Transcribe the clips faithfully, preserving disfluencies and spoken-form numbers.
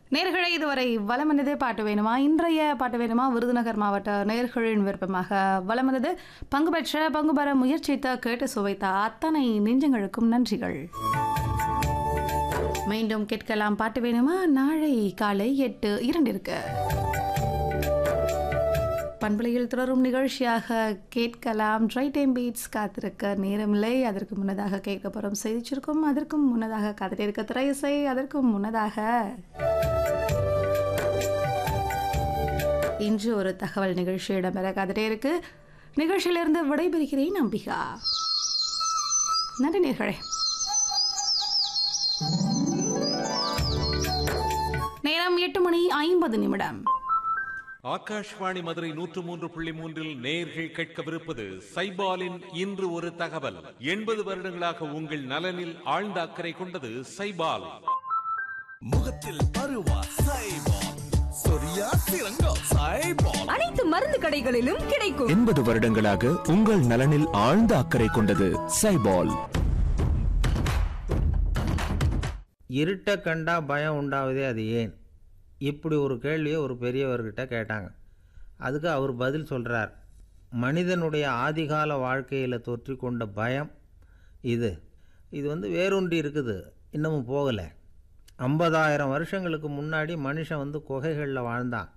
நேர்களை இதுவரை வலம் வந்தது பாட்டு வேணுமா இன்றைய பாட்டு வேணுமா விருதுநகர் மாவட்ட நேர்களின் விருப்பமாக வலம் வந்தது. பங்கு பெற்ற பங்கு பெற முயற்சித்த கேட்டு சுவைத்த அத்தனை நெஞ்சங்களுக்கும் நன்றிகள். மீண்டும் கேட்கலாம் பாட்டு வேணுமா நாளை காலை எட்டு இரண்டிற்கு. பண்பலையில் தொடரும் நிகழ்ச்சியாக கேட்கலாம் ட்ரை டைம் பீட்ஸ். காத்திருக்க நேரமில்லை. அதற்கு முன்னதாக கேட்கப்படும் செய்திச்சிருக்கும். அதற்கும் முன்னதாக காத்திருக்க திரையிசை. அதற்கும் முன்னதாக இன்று ஒரு தகவல் நிகழ்ச்சி இடம்பெற காத்துட்டே இருக்கு. நிகழ்ச்சியிலிருந்து விடைபெறுகிறேன் அம்பிகா. நன்றி நேர்களே. நேரம் எட்டு மணி ஐம்பது நிமிடம். ஆகாஷ்வாணி மதுரை நூற்று மூன்று புள்ளி மூன்றில் நேயர்கள் கேட்கவிருப்பது சைபாலின் இன்று ஒரு தகவல். எண்பது வருடங்களாக உங்கள் நலனில் ஆழ்ந்த அக்கறை கொண்டது சைபால். முகத்தில் பருவா சைபால், சொரியா சிறங்கா சைபால், அனைத்து மருந்து கடைகளிலும் கிடைக்கும். எண்பது வருடங்களாக உங்கள் நலனில் ஆழ்ந்த அக்கறை கொண்டது சைபால். இருட்ட கண்டா பயம் உண்டாவதே அது ஏன்? இப்படி ஒரு கேள்வியை ஒரு பெரியவர்கிட்ட கேட்டாங்க. அதுக்கு அவர் பதில் சொல்கிறார். மனிதனுடைய ஆதிகால வாழ்க்கையில் தொற்றி கொண்ட பயம் இது இது வந்து வேரூன்றி இருக்குது, இன்னமும் போகலை. ஐம்பதாயிரம் வருஷங்களுக்கு முன்னாடி மனுஷன் வந்து குகைகளில் வாழ்ந்தான்.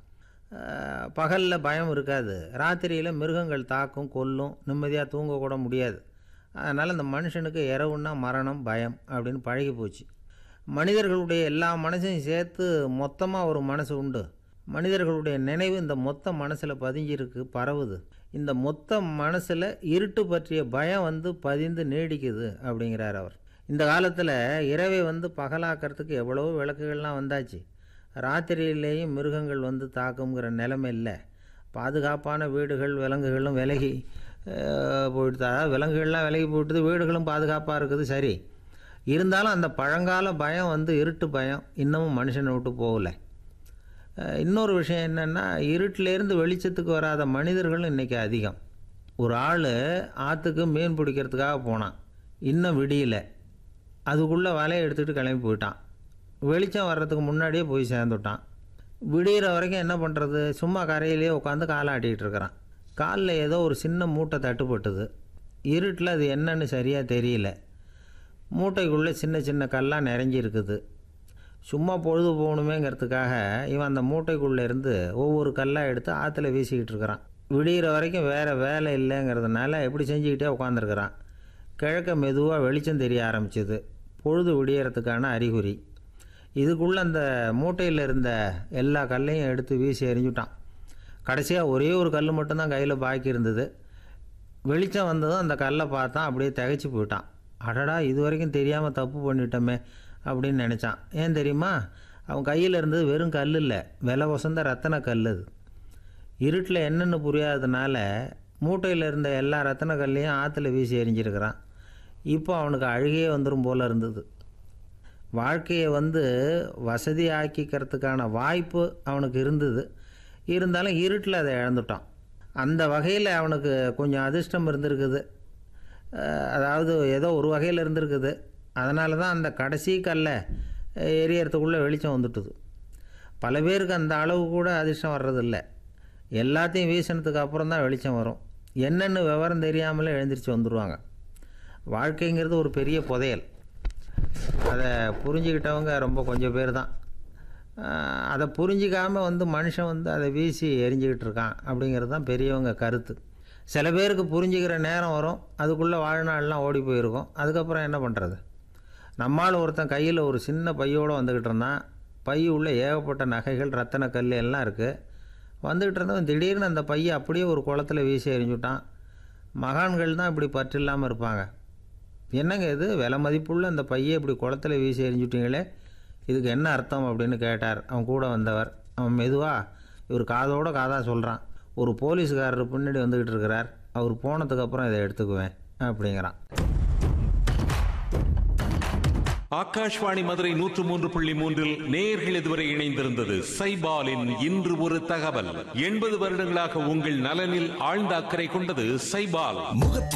பகலில் பயம் இருக்காது, ராத்திரியில் மிருகங்கள் தாக்கும் கொல்லும், நிம்மதியாக தூங்கக்கூட முடியாது. அதனால் இந்த மனுஷனுக்கு இரவுன்னா மரணம் பயம் அப்படின்னு பழகி போச்சு. மனிதர்களுடைய எல்லா மனசையும் சேர்த்து மொத்தமாக ஒரு மனசு உண்டு. மனிதர்களுடைய நினைவு இந்த மொத்த மனசில் பதிஞ்சிருக்கு, பரவுது. இந்த மொத்த மனசில் இருட்டு பற்றிய பயம் வந்து பதிந்து நீடிக்குது அப்படிங்கிறார் அவர். இந்த காலத்தில் இரவை வந்து பகலாக்கிறதுக்கு எவ்வளவோ விளக்குகள்லாம் வந்தாச்சு. ராத்திரியிலேயும் மிருகங்கள் வந்து தாக்குங்கிற நிலைமை இல்லை. பாதுகாப்பான வீடுகள் விலங்குகளும் விலகி போயிட்டு, விலங்குகள்லாம் விலகி போயிட்டுது, வீடுகளும் பாதுகாப்பாக இருக்குது. சரி, இருந்தாலும் அந்த பழங்கால பயம் வந்து இருட்டு பயம் இன்னமும் மனுஷனை விட்டு போகலை. இன்னொரு விஷயம் என்னென்னா, இருட்டிலேருந்து வெளிச்சத்துக்கு வராத மனிதர்களும் இன்றைக்கி அதிகம். ஒரு ஆள் ஆற்றுக்கு மீன் பிடிக்கிறதுக்காக போனான், இன்னும் விடியலை. அதுக்குள்ளே வலையை எடுத்துகிட்டு கிளம்பி போயிட்டான். வெளிச்சம் வர்றதுக்கு முன்னாடியே போய் சேர்ந்துட்டான். விடிகிற வரைக்கும் என்ன பண்ணுறது? சும்மா கரையிலேயே உட்காந்து காலை ஆட்டிகிட்டு இருக்கிறான். காலில் ஏதோ ஒரு சின்ன மூட்டை தட்டுப்பட்டுது. இருட்டில் அது என்னன்னு சரியாக தெரியல. மூட்டைக்குள்ளே சின்ன சின்ன கல்லாக நிறைஞ்சி இருக்குது. சும்மா பொழுது போகணுமேங்கிறதுக்காக இவன் அந்த மூட்டைக்குள்ளே இருந்து ஒவ்வொரு கல்லாக எடுத்து ஆற்றுல வீசிக்கிட்டு இருக்கிறான். விடிகிற வரைக்கும் வேறு வேலை இல்லைங்கிறதுனால எப்படி செஞ்சுக்கிட்டே உட்காந்துருக்கிறான். கிழக்க மெதுவாக வெளிச்சம் தெரிய ஆரம்பிச்சிது. பொழுது விடியறதுக்கான அறிகுறி. இதுக்குள்ளே அந்த மூட்டையில் இருந்த எல்லா கல்லையும் எடுத்து வீசி எறிஞ்சுட்டான். கடைசியாக ஒரே ஒரு கல் மட்டும்தான் கையில் பாக்கி இருந்தது. வெளிச்சம் வந்ததும் அந்த கல்லை பார்த்தான், அப்படியே திகைச்சு போயிட்டான். அடடா, இது வரைக்கும் தெரியாமல் தப்பு பண்ணிட்டோமே அப்படின்னு நினச்சான். ஏன் தெரியுமா? அவன் கையில் இருந்தது வெறும் கல் இல்லை, விலை வசந்த ரத்தன கல். அது இருட்டில் என்னென்னு புரியாததுனால மூட்டையில் இருந்த எல்லா ரத்தன கல்லையும் ஆற்றுல வீசி எறிஞ்சிருக்கிறான். இப்போ அவனுக்கு அழுகையே வந்துடும் போல் இருந்தது. வாழ்க்கையை வந்து வசதி ஆக்கிக்கிறதுக்கான வாய்ப்பு அவனுக்கு இருந்தது. இருந்தாலும் இருட்டில் அதை இழந்துட்டான். அந்த வகையில் அவனுக்கு கொஞ்சம் அதிர்ஷ்டம் இருந்திருக்குது. அதாவது ஏதோ ஒரு வகையில் இருந்திருக்குது. அதனால தான் அந்த கடைசி கல்லை எரியறதுக்குள்ளே வெளிச்சம் வந்துட்டுது. பல பேருக்கு அந்த அளவு கூட அதிர்ஷ்டம் வர்றதில்லை. எல்லாத்தையும் வீசினதுக்கு அப்புறம் தான் வெளிச்சம் வரும். என்னென்னு விவரம் தெரியாமலே எழுந்திரிச்சு வந்துடுவாங்க. வாழ்க்கைங்கிறது ஒரு பெரிய புதையல். அதை புரிஞ்சுக்கிட்டவங்க ரொம்ப கொஞ்சம் பேர் தான். அதை புரிஞ்சிக்காமல் வந்து மனுஷன் வந்து அதை வீசி எரிஞ்சிக்கிட்டு இருக்கான் அப்படிங்கிறது தான் பெரியவங்க கருத்து. சில பேருக்கு புரிஞ்சுக்கிற நேரம் வரும், அதுக்குள்ளே வாழ்நாள்லாம் ஓடி போயிருக்கும். அதுக்கப்புறம் என்ன பண்ணுறது? நம்மால் ஒருத்தன் கையில் ஒரு சின்ன பையோடு வந்துக்கிட்டு இருந்தான். பை உள்ள ஏகப்பட்ட நகைகள் ரத்தன கல் எல்லாம் இருக்குது. வந்துக்கிட்டு இருந்தவன் திடீர்னு அந்த பையை அப்படியே ஒரு குளத்தில் வீசி எறிஞ்சுட்டான். மகான்கள் தான் இப்படி பற்று இல்லாமல் இருப்பாங்க. என்னங்க இது, விலை மதிப்புள்ள அந்த பையை இப்படி குளத்தில் வீசி எறிஞ்சுட்டிங்களே, இதுக்கு என்ன அர்த்தம் அப்படின்னு கேட்டார் அவன் கூட வந்தவர். அவன் மெதுவாக இவர் காதோட காதாக சொல்கிறான். ஒரு போலீஸ்காரர் பின்னாடி வந்துக்கிட்டு இருக்கிறார், அவர் போனதுக்கப்புறம் இதை எடுத்துக்குவேன் அப்படிங்கிறான். ஆகாஷ்வாணி மதுரை நூற்று மூன்று புள்ளி மூன்றில் நேயர்கள் இதுவரை இணைந்திருந்தது சைபாலின் இன்று ஒரு தகவல். எண்பது வருடங்களாக உங்கள் நலனில் ஆழ்ந்த அக்கறை கொண்டது சைபால்.